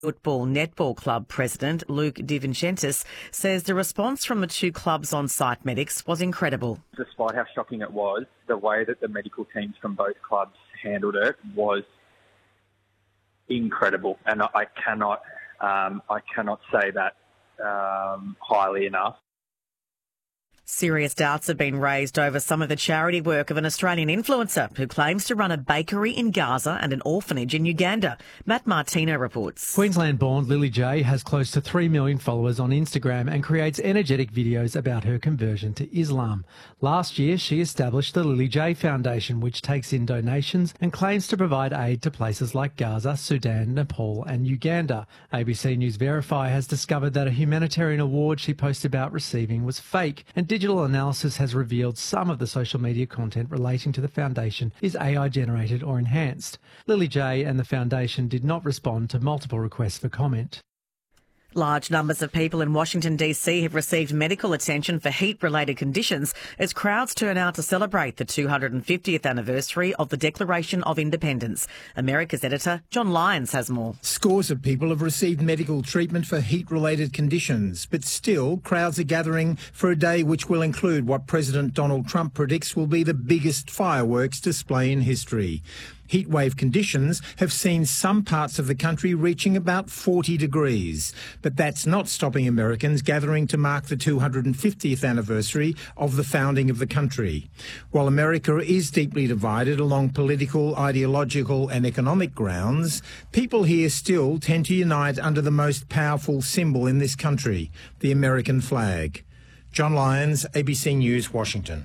Football Netball Club President Luke DeVincentis says the response from the two clubs' on-site medics was incredible. Despite how shocking it was, the way that the medical teams from both clubs handled it was incredible, and I cannot say that highly enough. Serious doubts have been raised over some of the charity work of an Australian influencer who claims to run a bakery in Gaza and an orphanage in Uganda. Matt Martino reports. Queensland-born Lily J has close to 3 million followers on Instagram and creates energetic videos about her conversion to Islam. Last year, she established the Lily J Foundation, which takes in donations and claims to provide aid to places like Gaza, Sudan, Nepal and Uganda. ABC News Verify has discovered that a humanitarian award she posted about receiving was fake, and digital analysis has revealed some of the social media content relating to the foundation is AI generated or enhanced. Lily J and the foundation did not respond to multiple requests for comment. Large numbers of people in Washington, D.C. have received medical attention for heat-related conditions as crowds turn out to celebrate the 250th anniversary of the Declaration of Independence. America's editor John Lyons has more. Scores of people have received medical treatment for heat-related conditions, but still crowds are gathering for a day which will include what President Donald Trump predicts will be the biggest fireworks display in history. Heatwave conditions have seen some parts of the country reaching about 40 degrees, but that's not stopping Americans gathering to mark the 250th anniversary of the founding of the country. While America is deeply divided along political, ideological and economic grounds, people here still tend to unite under the most powerful symbol in this country, the American flag. John Lyons, ABC News, Washington.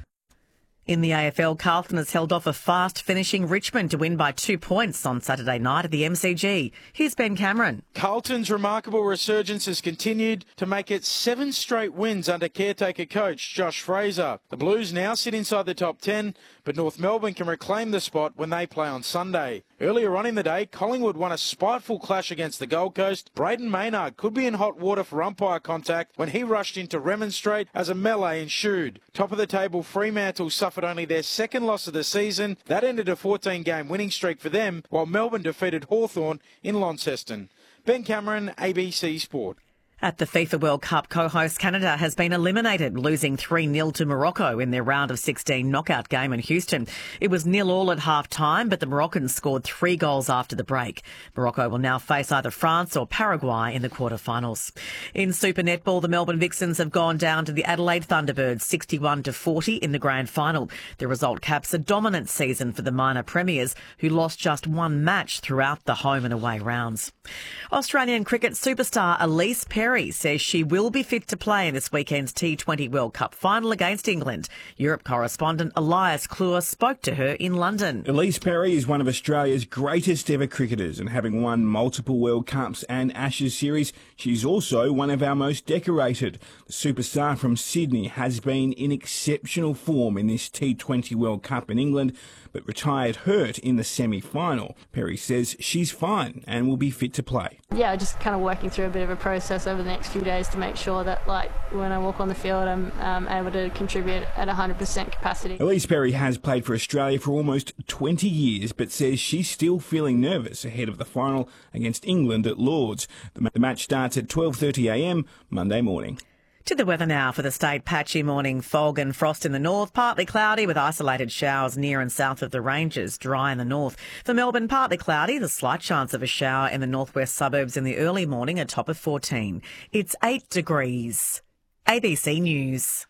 In the AFL, Carlton has held off a fast-finishing Richmond to win by 2 points on Saturday night at the MCG. Here's Ben Cameron. Carlton's remarkable resurgence has continued to make it 7 straight wins under caretaker coach Josh Fraser. The Blues now sit inside the top 10, but North Melbourne can reclaim the spot when they play on Sunday. Earlier on in the day, Collingwood won a spiteful clash against the Gold Coast. Braden Maynard could be in hot water for umpire contact when he rushed in to remonstrate as a melee ensued. Top of the table, Fremantle suffered only their second loss of the season. That ended a 14-game winning streak for them, while Melbourne defeated Hawthorn in Launceston. Ben Cameron, ABC Sport. At the FIFA World Cup, co-host Canada has been eliminated, losing 3-0 to Morocco in their round of 16 knockout game in Houston. It was 0-0 at half-time, but the Moroccans scored 3 goals after the break. Morocco will now face either France or Paraguay in the quarterfinals. In Super Netball, the Melbourne Vixens have gone down to the Adelaide Thunderbirds 61-40 in the grand final. The result caps a dominant season for the minor premiers, who lost just 1 match throughout the home and away rounds. Australian cricket superstar Elise Perry says she will be fit to play in this weekend's T20 World Cup final against England. Europe correspondent Elias Clure spoke to her in London. Elise Perry is one of Australia's greatest ever cricketers, and having won multiple World Cups and Ashes series, she's also one of our most decorated. The superstar from Sydney has been in exceptional form in this T20 World Cup in England, but retired hurt in the semi-final. Perry says she's fine and will be fit to play. Yeah, just kind of working through a bit of a process over the next few days to make sure that, like, when I walk on the field, I'm able to contribute at 100% capacity. Elise Perry has played for Australia for almost 20 years, but says she's still feeling nervous ahead of the final against England at Lords. The match starts at 12:30 a.m. Monday morning. To the weather now for the state. Patchy morning fog and frost in the north, partly cloudy with isolated showers near and south of the ranges, dry in the north. For Melbourne, partly cloudy, the slight chance of a shower in the northwest suburbs in the early morning, a top of 14. It's 8 degrees. ABC News.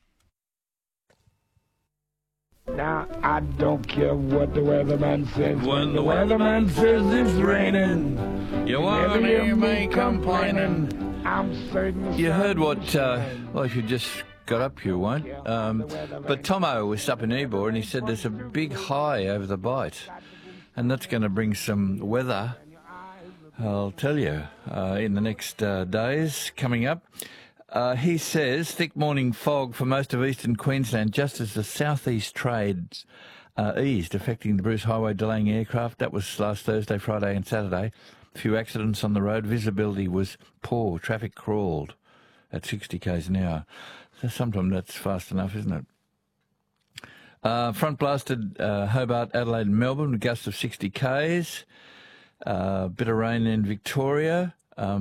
Now, I don't care what the weatherman says. When the weatherman says it's raining, you won't hear me complaining. I'm certain. You heard what, well, if you just got up, you won't. But Tomo was up in Ebor and he said there's a big high over the Bight. And that's going to bring some weather, I'll tell you, in the next days coming up. He says thick morning fog for most of eastern Queensland just as the southeast trades eased, affecting the Bruce Highway, delaying aircraft. That was last Thursday, Friday and Saturday. A few accidents on the road. Visibility was poor. Traffic crawled at 60 k's an hour. So sometimes that's fast enough, isn't it? Front blasted Hobart, Adelaide and Melbourne with gusts of 60 k's. Bit of rain in Victoria.